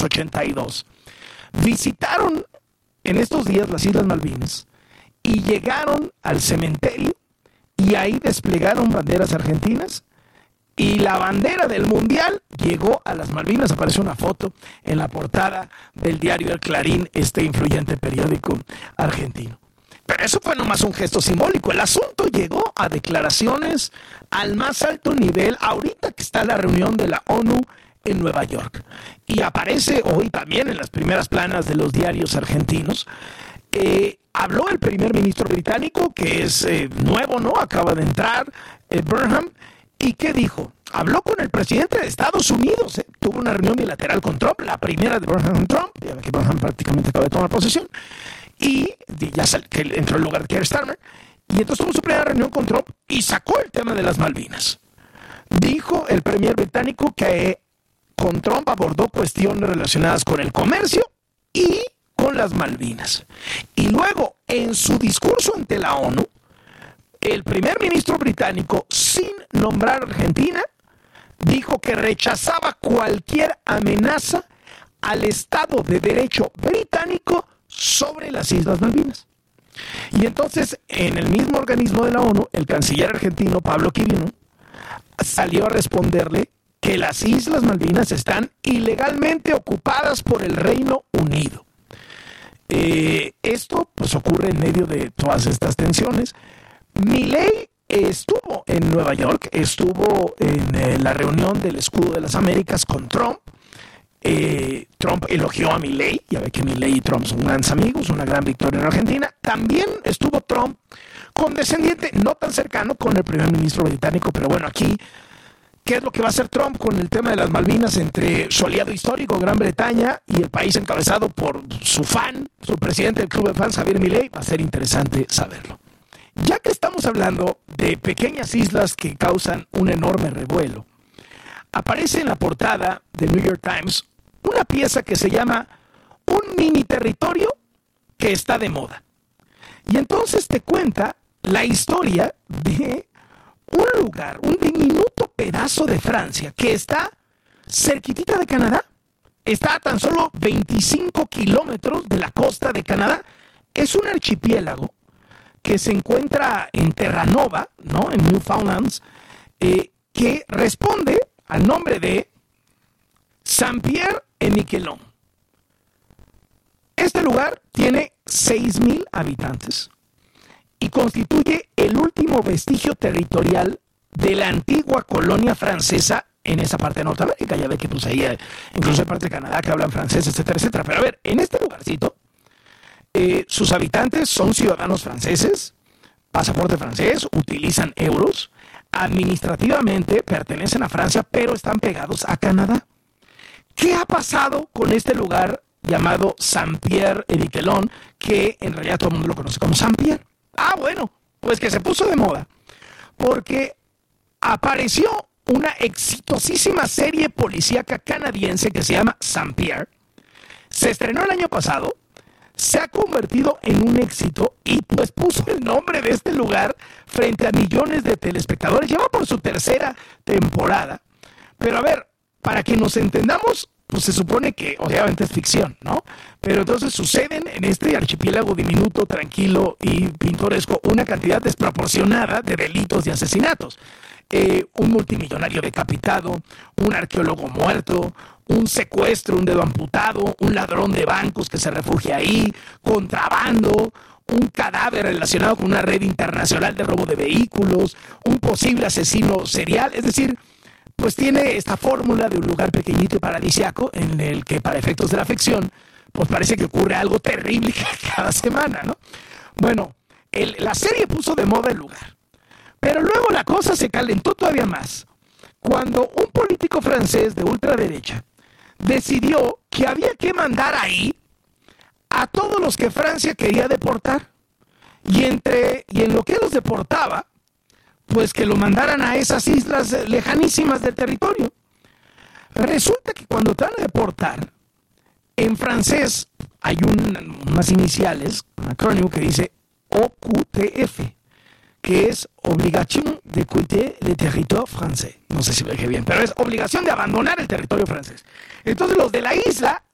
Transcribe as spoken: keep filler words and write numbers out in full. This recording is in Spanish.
ochenta y dos. Visitaron en estos días las Islas Malvinas y llegaron al cementerio y ahí desplegaron banderas argentinas y la bandera del Mundial llegó a las Malvinas. Apareció una foto en la portada del diario El Clarín, este influyente periódico argentino. Pero eso fue nomás un gesto simbólico. El asunto llegó a declaraciones al más alto nivel ahorita que está la reunión de la ONU en Nueva York. Y aparece hoy también en las primeras planas de los diarios argentinos. Eh, habló el primer ministro británico, que es eh, nuevo, ¿no? Acaba de entrar, eh, Burnham. ¿Y qué dijo? Habló con el presidente de Estados Unidos. ¿eh? Tuvo una reunión bilateral con Trump, la primera de Burnham con Trump, ya que Burnham prácticamente acaba de tomar posesión. Y ya sal, que entró en lugar de Keir Starmer. Y entonces tuvo su primera reunión con Trump y sacó el tema de las Malvinas. Dijo el premier británico que eh, con Trump abordó cuestiones relacionadas con el comercio y con las Malvinas. Y luego, en su discurso ante la ONU, el primer ministro británico, sin nombrar a Argentina, dijo que rechazaba cualquier amenaza al Estado de Derecho británico sobre las Islas Malvinas. Y entonces, en el mismo organismo de la ONU, el canciller argentino Pablo Quirino salió a responderle que las Islas Malvinas están ilegalmente ocupadas por el Reino Unido. Eh, esto pues ocurre en medio de todas estas tensiones. Milei estuvo en Nueva York, estuvo en eh, la reunión del Escudo de las Américas con Trump. Eh, Trump elogió a Milei, ya ve que Milei y Trump son grandes amigos, una gran victoria en Argentina. También estuvo Trump condescendiente, no tan cercano con el primer ministro británico, pero bueno, aquí, ¿qué es lo que va a hacer Trump con el tema de las Malvinas entre su aliado histórico, Gran Bretaña, y el país encabezado por su fan, su presidente del club de fans, Javier Milei? Va a ser interesante saberlo. Ya que estamos hablando de pequeñas islas que causan un enorme revuelo, aparece en la portada del New York Times una pieza que se llama Un mini territorio que está de moda. Y entonces te cuenta la historia de un lugar, un diminuto pedazo de Francia que está cerquitita de Canadá. Está a tan solo veinticinco kilómetros de la costa de Canadá. Es un archipiélago que se encuentra en Terranova, ¿no? En Newfoundlands, eh, que responde al nombre de Saint-Pierre-et-Miquelon. Este lugar tiene seis mil habitantes y constituye el último vestigio territorial de la antigua colonia francesa en esa parte de Norteamérica. Ya ve que pues ahí incluso hay parte de Canadá que hablan francés, etcétera, etcétera. Pero a ver, en este lugarcito, Eh, sus habitantes son ciudadanos franceses, pasaporte francés, utilizan euros, administrativamente pertenecen a Francia, pero están pegados a Canadá. ¿Qué ha pasado con este lugar llamado Saint-Pierre-et-Miquelon, que en realidad todo el mundo lo conoce como Saint-Pierre? Ah, bueno, pues que se puso de moda, porque apareció una exitosísima serie policíaca canadiense que se llama Saint-Pierre. Se estrenó el año pasado. Se ha convertido en un éxito y pues puso el nombre de este lugar frente a millones de telespectadores. Lleva por su tercera temporada. Pero a ver, para que nos entendamos, pues se supone que obviamente es ficción, ¿no? Pero entonces suceden en este archipiélago diminuto, tranquilo y pintoresco una cantidad desproporcionada de delitos y asesinatos. Eh, un multimillonario decapitado, un arqueólogo muerto, un secuestro, un dedo amputado, un ladrón de bancos que se refugia ahí, contrabando, un cadáver relacionado con una red internacional de robo de vehículos, un posible asesino serial. Es decir, pues tiene esta fórmula de un lugar pequeñito y paradisiaco en el que para efectos de la ficción, pues parece que ocurre algo terrible cada semana, ¿no? Bueno, el, la serie puso de moda el lugar. Pero luego la cosa se calentó todavía más cuando un político francés de ultraderecha decidió que había que mandar ahí a todos los que Francia quería deportar. Y, entre, y en lo que los deportaba, pues que lo mandaran a esas islas lejanísimas del territorio. Resulta que cuando te van a deportar, en francés hay un, unas iniciales, un acrónimo que dice O Q T F, que es Obligation de quitter le territoire français. No sé si lo dije bien, pero es obligación de abandonar el territorio francés. Entonces los de la isla